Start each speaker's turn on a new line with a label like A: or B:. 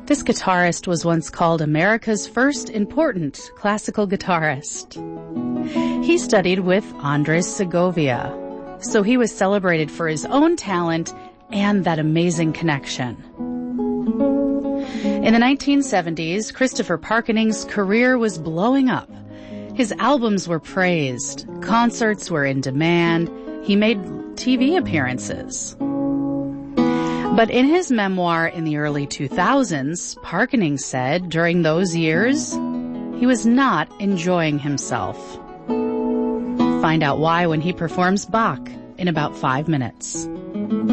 A: This guitarist was once called America's first important classical guitarist. He studied with Andres Segovia, so he was celebrated for his own talent and that amazing connection. In the 1970s, Christopher Parkening's career was blowing up. His albums were praised, concerts were in demand, he made TV appearances. But in his memoir in the early 2000s, Parkening said during those years, he was not enjoying himself. Find out why when he performs Bach in about 5 minutes.